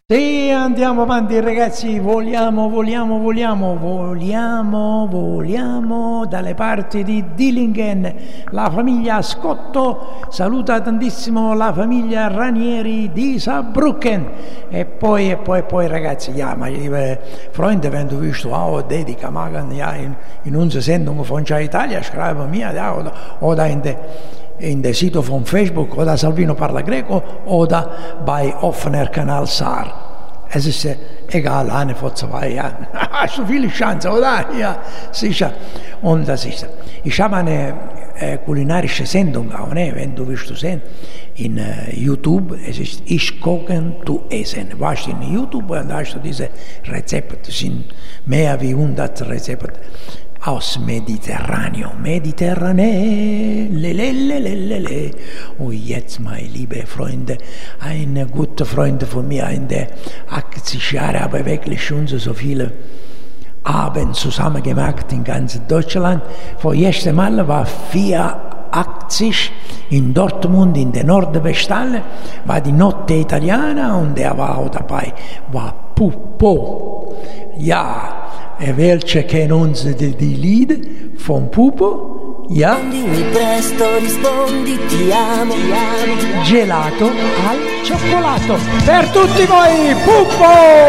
Sì, andiamo avanti ragazzi, voliamo dalle parti di Dillingen. La famiglia Scotto saluta tantissimo la famiglia Ranieri di Saarbrücken. E poi ragazzi, ja, meine Freunde, wenn du willst, auch Dedica machen, ja, in unsere Sendung von Già Italia, schreiben mir, ja, oder in der Sito von Facebook oder Salvino Parla Greco oder bei offener Kanal Saar. Es ist egal, eine von zwei, ja. Hast du viele Chancen, oder? Ja, sicher. Und das ist, ich habe eine kulinarische Sendung auch, ne? Wenn du willst du sehen, in YouTube, es ist Ich kochen, du essen. Warst in YouTube und da hast du diese Rezepte, das sind mehr wie 100 Rezepte. Aus Mediterraneo. Le. Und jetzt, meine liebe Freunde, ein guter Freund von mir, in der 80 Jahre, aber wirklich schon so viele Abend zusammen gemacht in ganz Deutschland. Vor erstem Mal war 84 in Dortmund, in der Nordwesthalle, war die Notte Italiana und er war auch dabei, war Pupo. Ja, welche kennen uns die Lied von Pupo? Ja. Rispondimi presto, rispondi, ti amo. Gelato al cioccolato. Per tutti voi, Pupo!